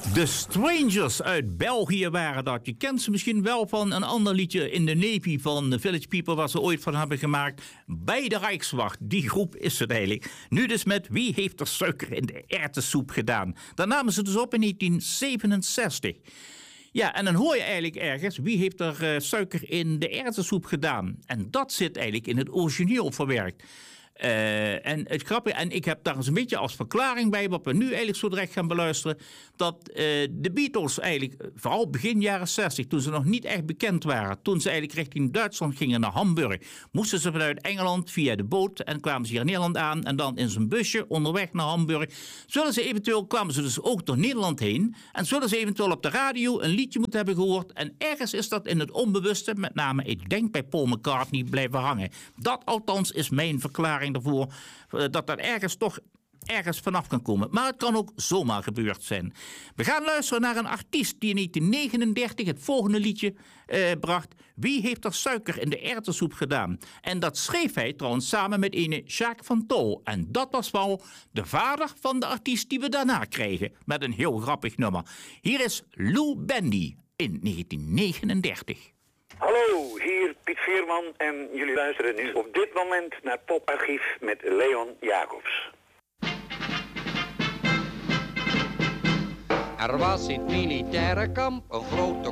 De Strangers uit België waren dat. Je kent ze misschien wel van een ander liedje in de Navy van The Village People, waar ze ooit van hebben gemaakt. Bij de Rijkswacht. Die groep is het eigenlijk. Nu dus met Wie heeft er suiker in de erwtensoep gedaan? Daar namen ze dus op in 1967. Ja, en dan hoor je eigenlijk ergens, wie heeft er suiker in de erwtensoep gedaan? En dat zit eigenlijk in het origineel verwerkt. En het grappige, en ik heb daar eens een beetje als verklaring bij, wat we nu eigenlijk zo direct gaan beluisteren, dat de Beatles eigenlijk, vooral begin jaren 60, toen ze nog niet echt bekend waren, toen ze eigenlijk richting Duitsland gingen naar Hamburg, moesten ze vanuit Engeland via de boot en kwamen ze hier in Nederland aan en dan in zo'n busje onderweg naar Hamburg. Kwamen ze dus ook door Nederland heen en zullen ze eventueel op de radio een liedje moeten hebben gehoord en ergens is dat in het onbewuste, met name ik denk bij Paul McCartney, blijven hangen. Dat althans is mijn verklaring ervoor, dat ergens vanaf kan komen. Maar het kan ook zomaar gebeurd zijn. We gaan luisteren naar een artiest die in 1939 het volgende liedje bracht. Wie heeft er suiker in de erwtensoep gedaan? En dat schreef hij trouwens samen met ene Jacques van Tol. En dat was wel de vader van de artiest die we daarna kregen. Met een heel grappig nummer. Hier is Lou Bendy in 1939. Hallo, hier Piet Veerman en jullie luisteren nu op dit moment naar Poparchief met Leon Jacobs. Er was in het militaire kamp een grote